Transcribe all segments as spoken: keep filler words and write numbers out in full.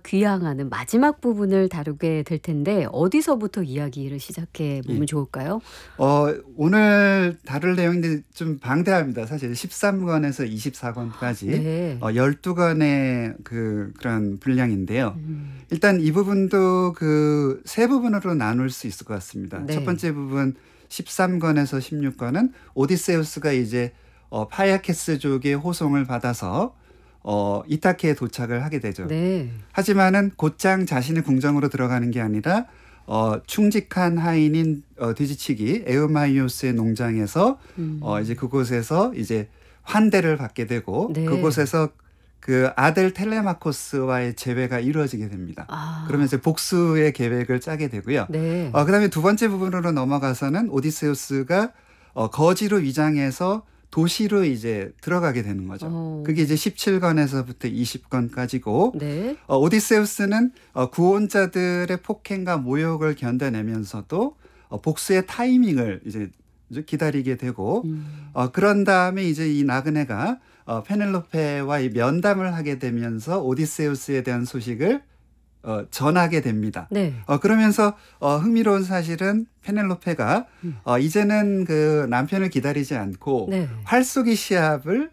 귀향하는 마지막 부분을 다루게 될 텐데 어디서부터 이야기를 시작해 보면 예. 좋을까요? 어, 오늘 다룰 내용인데 좀 방대합니다. 사실 십삼 권에서 이십사 권까지 네. 어, 열두 권의 그 그런 분량인데요. 음. 일단 이 부분도 그 세 부분으로 나눌 수 있을 것 같습니다. 네. 첫 번째 부분 십삼 권에서 십육 권은 오디세우스가 이제 어, 파야케스족의 호송을 받아서 어, 이타케에 도착을 하게 되죠. 네. 하지만은 곧장 자신의 궁정으로 들어가는 게 아니라 어, 충직한 하인인 어, 뒤지치기 에우마이오스의 농장에서 음. 어, 이제 그곳에서 이제 환대를 받게 되고 네. 그곳에서 그 아들 텔레마코스와의 재회가 이루어지게 됩니다. 아. 그러면 이제 복수의 계획을 짜게 되고요. 네. 어, 그다음에 두 번째 부분으로 넘어가서는 오디세우스가 어, 거지로 위장해서 도시로 이제 들어가게 되는 거죠. 어. 그게 이제 십칠 권에서부터 이십 권까지고 네. 어, 오디세우스는 어, 구원자들의 폭행과 모욕을 견뎌내면서도 어, 복수의 타이밍을 이제 기다리게 되고 음. 어, 그런 다음에 이제 이 나그네가 어, 페넬로페와 이 면담을 하게 되면서 오디세우스에 대한 소식을 어, 전하게 됩니다. 네. 어, 그러면서 어, 흥미로운 사실은 페넬로페가 음. 어, 이제는 그 남편을 기다리지 않고 네. 활쏘기 시합을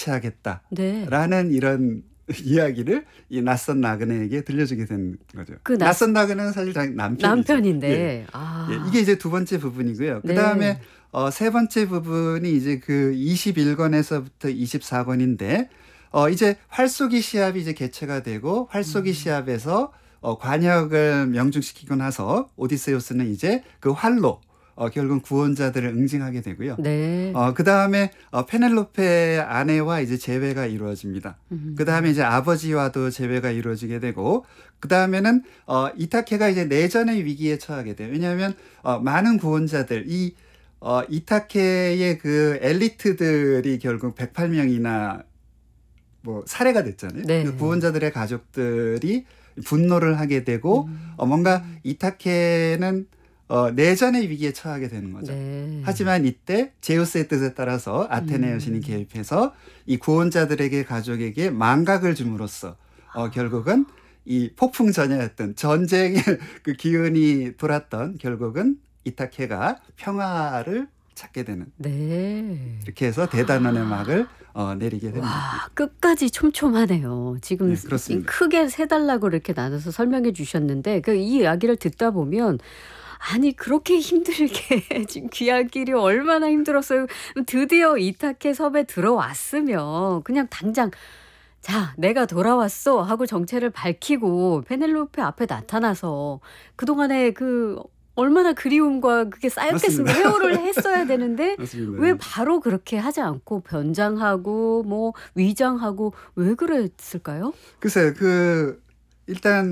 개최하겠다라는 네. 이런 이야기를 이 낯선 나그네에게 들려주게 된 거죠. 그 낯- 낯선 나그네는 사실 자기 남편이죠. 남편인데. 예. 아. 예, 이게 이제 두 번째 부분이고요. 네. 그 다음에 어, 세 번째 부분이 이제 그 이십일 권에서부터 이십사 권인데 어, 이제 활쏘기 시합이 이제 개최가 되고 활쏘기 음. 시합에서 어, 관역을 명중시키고 나서 오디세우스는 이제 그 활로 어, 결국 구원자들을 응징하게 되고요. 네. 어, 그 다음에 어, 페넬로페 아내와 이제 재회가 이루어집니다. 음. 그 다음에 이제 아버지와도 재회가 이루어지게 되고, 그 다음에는 어, 이타케가 이제 내전의 위기에 처하게 돼요. 왜냐하면 어, 많은 구원자들, 이 어, 이타케의 그 엘리트들이 결국 백팔 명이나 뭐 살해가 됐잖아요. 네. 그 구원자들의 가족들이 분노를 하게 되고, 음. 어, 뭔가 이타케는 어, 내전의 위기에 처하게 되는 거죠. 네. 하지만 이때 제우스의 뜻에 따라서 아테네 여신이 음. 개입해서 이 구원자들에게 가족에게 망각을 줌으로써 어, 결국은 이 폭풍 전야였던 전쟁의 그 기운이 돌았던 결국은 이타케가 평화를 찾게 되는 네. 이렇게 해서 대단원의 막을 어, 내리게 됩니다. 와, 끝까지 촘촘하네요. 지금 네, 그렇습니다. 크게 세 달락으로 이렇게 나눠서 설명해 주셨는데 그 이 이야기를 듣다 보면 아니 그렇게 힘들게 지금 귀한 길이 얼마나 힘들었어요. 드디어 이타케 섬에 들어왔으면 그냥 당장 자, 내가 돌아왔어 하고 정체를 밝히고 페넬로페 앞에 나타나서 그동안에 그 얼마나 그리움과 그게 쌓였겠습니까? 맞습니다. 회오를 했어야 되는데 맞습니다. 왜 바로 그렇게 하지 않고 변장하고 뭐 위장하고 왜 그랬을까요? 글쎄요, 그 일단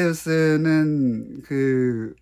오디세우스는 그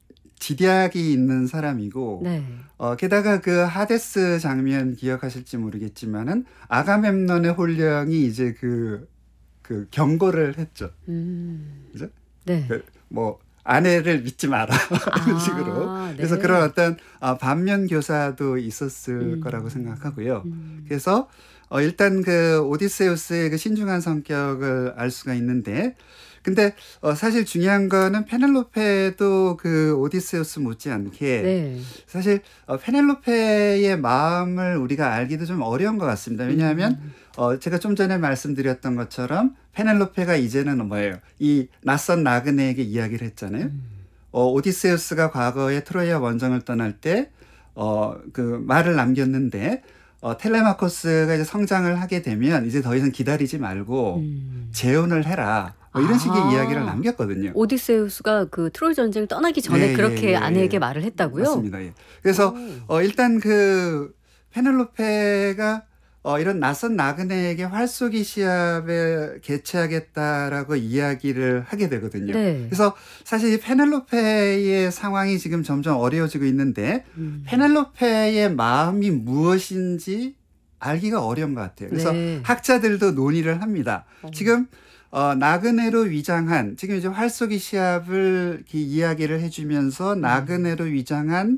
지략이 있는 사람이고, 네. 어, 게다가 그 하데스 장면 기억하실지 모르겠지만은 아가멤논의 혼령이 이제 그, 그 경고를 했죠. 음. 그죠? 네. 그 뭐 아내를 믿지 마라 이런 아, 식으로. 그래서 네. 그런 어떤 어, 반면 교사도 있었을 음. 거라고 생각하고요. 음. 그래서 어, 일단 그 오디세우스의 그 신중한 성격을 알 수가 있는데, 근데 어, 사실 중요한 거는 페넬로페도 그 오디세우스 못지않게 네. 사실 어, 페넬로페의 마음을 우리가 알기도 좀 어려운 것 같습니다. 왜냐하면 음. 어, 제가 좀 전에 말씀드렸던 것처럼 페넬로페가 이제는 뭐예요? 이 낯선 나그네에게 이야기를 했잖아요. 음. 어, 오디세우스가 과거에 트로이아 원정을 떠날 때 어, 그 말을 남겼는데 어, 텔레마코스가 이제 성장을 하게 되면 이제 더 이상 기다리지 말고 음. 재혼을 해라. 뭐 이런 식의 아. 이야기를 남겼거든요. 오디세우스가 그 트로이 전쟁 떠나기 전에 예, 그렇게 예, 예, 아내에게 예. 말을 했다고요? 맞습니다. 예. 그래서 오. 어, 일단 그 페넬로페가 어, 이런 낯선 나그네에게 활쏘기 시합을 개최하겠다라고 이야기를 하게 되거든요. 네. 그래서 사실 이 페넬로페의 상황이 지금 점점 어려워지고 있는데 음. 페넬로페의 마음이 무엇인지 알기가 어려운 것 같아요. 그래서 네. 학자들도 논의를 합니다. 어. 지금 어, 나그네로 위장한 지금 이제 활쏘기 시합을 이렇게 이야기를 해주면서 나그네로 위장한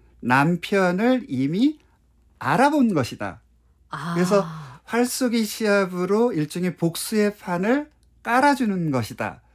남편을 이미 알아본 것이다. 아. 그래서 활쏘기 시합으로 일종의 복수의 판을 깔아주는 것이다.